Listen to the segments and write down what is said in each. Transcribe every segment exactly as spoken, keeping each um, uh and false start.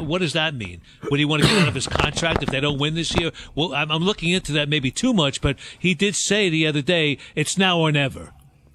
what does that mean? Would he want to get out of his contract if they don't win this year? Well, I'm, I'm looking into that maybe too much, but he did say the other day, it's now or never.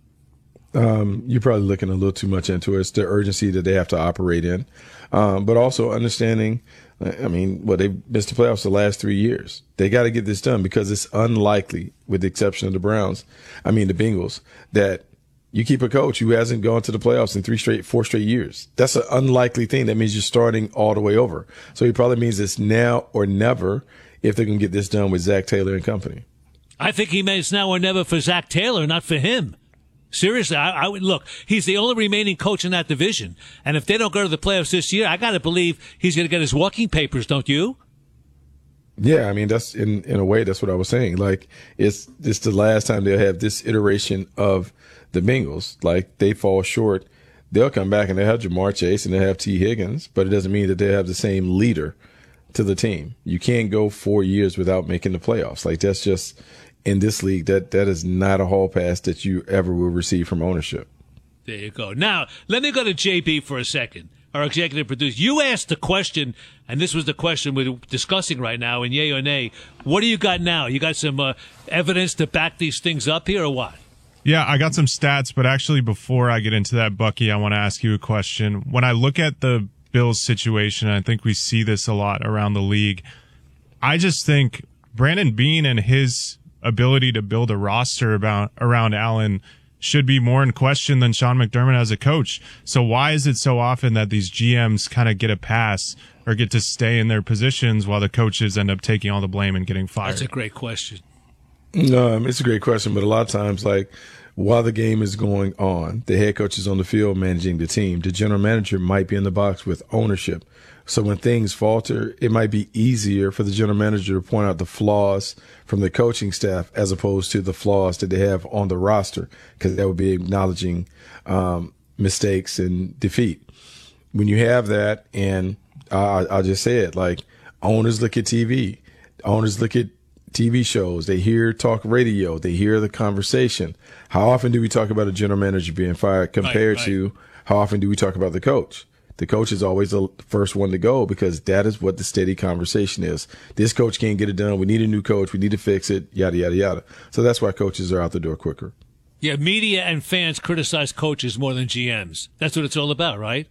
Um, you're probably looking a little too much into it. It's the urgency that they have to operate in, um, but also understanding. I mean, well, they've missed the playoffs the last three years. They got to get this done because it's unlikely, with the exception of the Browns, I mean the Bengals, that you keep a coach who hasn't gone to the playoffs in three straight, four straight years. That's an unlikely thing. That means you're starting all the way over. So it probably means it's now or never if they're going to get this done with Zach Taylor and company. I think he means now or never for Zach Taylor, not for him. Seriously, I, I would look. He's the only remaining coach in that division, and if they don't go to the playoffs this year, I got to believe he's going to get his walking papers. Don't you? Yeah, I mean that's in in a way that's what I was saying. Like it's it's the last time they'll have this iteration of the Bengals. Like they fall short, they'll come back and they have Jamar Chase and they have T. Higgins, but it doesn't mean that they have the same leader to the team. You can't go four years without making the playoffs. Like that's just. In this league, that, that is not a hall pass that you ever will receive from ownership. There you go. Now, let me go to J B for a second, our executive producer. You asked the question, and this was the question we're discussing right now, in yay or nay. What do you got now? You got some uh, evidence to back these things up here or what? Yeah, I got some stats, but actually before I get into that, Bucky, I want to ask you a question. When I look at the Bills situation, I think we see this a lot around the league. I just think Brandon Beane and his ability to build a roster about around Allen should be more in question than Sean McDermott as a coach. So why is it so often that these G Ms kind of get a pass or get to stay in their positions while the coaches end up taking all the blame and getting fired? That's a great question. No, um, it's a great question, but a lot of times, like, while the game is going on, the head coach is on the field managing the team. The general manager might be in the box with ownership. So when things falter, it might be easier for the general manager to point out the flaws from the coaching staff as opposed to the flaws that they have on the roster, because that would be acknowledging um, mistakes and defeat. When you have that, and I, I'll just say it, like owners look at T V, owners look at T V shows, they hear talk radio, they hear the conversation. How often do we talk about a general manager being fired compared right, right. to how often do we talk about the coach? The coach is always the first one to go because that is what the steady conversation is. This coach can't get it done. We need a new coach. We need to fix it, yada, yada, yada. So that's why coaches are out the door quicker. Yeah, media and fans criticize coaches more than G Ms. That's what it's all about, right?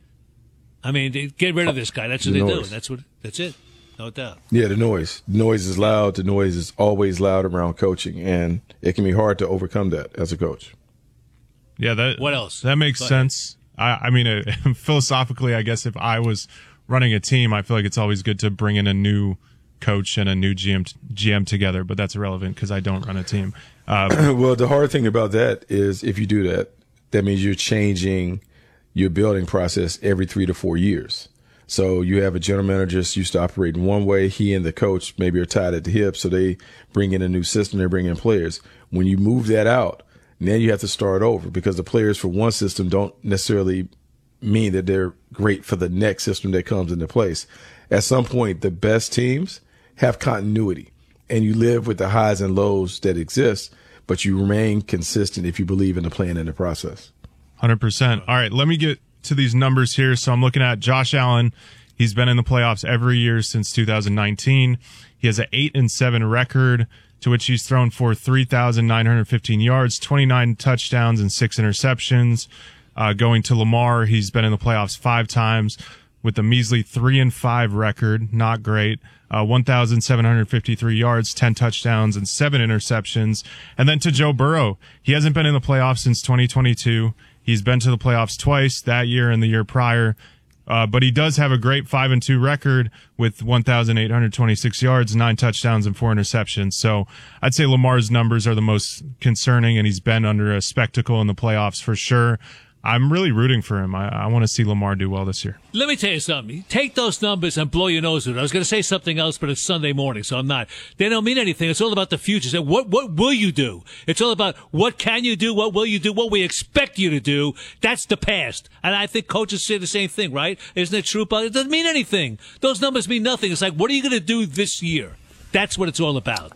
I mean, they get rid of this guy. That's what the they noise. do. That's what. That's it. No doubt. Yeah, the noise. The noise is loud. The noise is always loud around coaching, and it can be hard to overcome that as a coach. Yeah, that. What else? That makes Go sense. I, I mean, uh, philosophically, I guess if I was running a team, I feel like it's always good to bring in a new coach and a new G M, G M together, but that's irrelevant because I don't run a team. Uh, well, the hard thing about that is if you do that, that means you're changing your building process every three to four years. So you have a general manager that's used to operating one way. He and the coach maybe are tied at the hip, so they bring in a new system. They bring in players. When you move that out, now you have to start over because the players for one system don't necessarily mean that they're great for the next system that comes into place. At some point, the best teams have continuity, and you live with the highs and lows that exist, but you remain consistent if you believe in the plan and the process. one hundred percent. All right, let me get to these numbers here. So I'm looking at Josh Allen. He's been in the playoffs every year since two thousand nineteen. He has an eight and seven record, to which he's thrown for three thousand nine hundred fifteen yards, twenty-nine touchdowns, and six interceptions. Uh, going to Lamar, he's been in the playoffs five times with a measly three and five record. Not great. Uh, one thousand seven hundred fifty-three yards, ten touchdowns, and seven interceptions. And then to Joe Burrow. He hasn't been in the playoffs since twenty twenty-two. He's been to the playoffs twice, that year and the year prior. Uh, but he does have a great five and two record with one thousand eight hundred twenty-six yards, nine touchdowns, and four interceptions. So I'd say Lamar's numbers are the most concerning, and he's been under a spectacle in the playoffs for sure. I'm really rooting for him. I, I want to see Lamar do well this year. Let me tell you something. Take those numbers and blow your nose with it. I was going to say something else, but it's Sunday morning, so I'm not. They don't mean anything. It's all about the future. So what, what will you do? It's all about what can you do, what will you do, what we expect you to do. That's the past. And I think coaches say the same thing, right? Isn't it true, But It doesn't mean anything. Those numbers mean nothing. It's like, what are you going to do this year? That's what it's all about.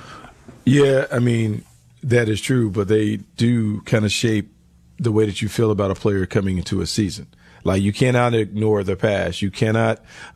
Yeah, I mean, that is true, but they do kind of shape the way that you feel about a player coming into a season. Like, you cannot ignore the past. You cannot